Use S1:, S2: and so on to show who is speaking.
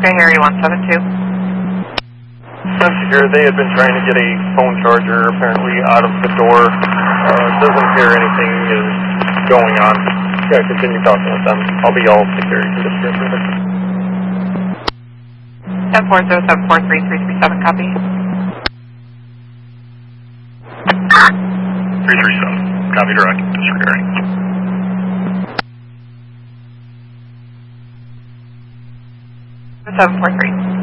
S1: Alaska, Harry 172.
S2: Secure, they had been trying to get a phone charger apparently out of the door. Doesn't appear anything is going on. Yeah, continue talking with them. I'll be all security for this trip.
S1: 1040743337, copy.
S3: 337, copy direct, disregarding.
S1: Seven four three.